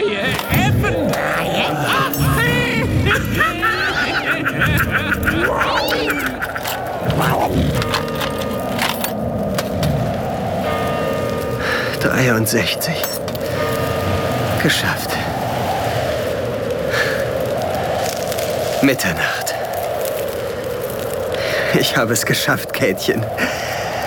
»63. Geschafft. Mitternacht. Ich habe es geschafft, Käthchen.